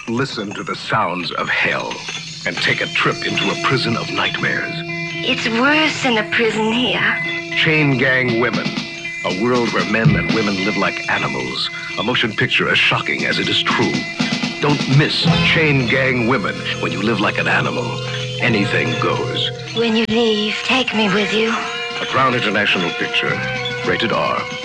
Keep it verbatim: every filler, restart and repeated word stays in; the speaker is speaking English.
Listen to the sounds of hell and take a trip into a prison of nightmares. It's worse than a prison here. Chain Gang Women. A world where men and women live like animals. A motion picture as shocking as it is true. Don't miss Chain Gang Women. When you live like an animal, anything goes. When you leave, take me with you. A Crown International picture. Rated R.